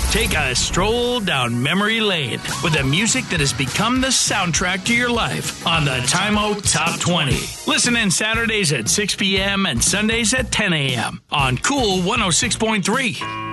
Take a stroll down memory lane with the music that has become the soundtrack to your life on the Time Out Top 20. Listen in Saturdays at 6 p.m. and Sundays at 10 a.m. on Cool 106.3.